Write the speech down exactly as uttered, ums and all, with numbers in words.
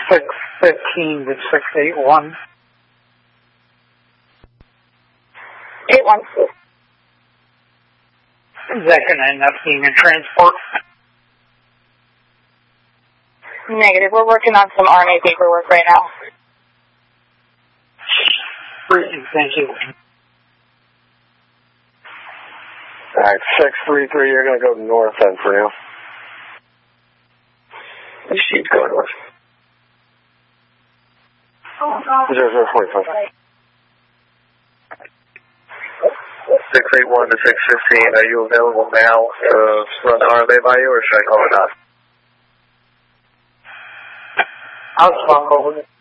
six fifteen to six eight one. eight one. Is that going to end up being a transport? Negative. We're working on some R N A paperwork right now. Great, thank you. All right, six three three, you're going to go north then for now. She's going north. zero zero forty-five. six eight one to six fifteen, are you available now to run the R M A by you, or should I call it out? I'll swap over.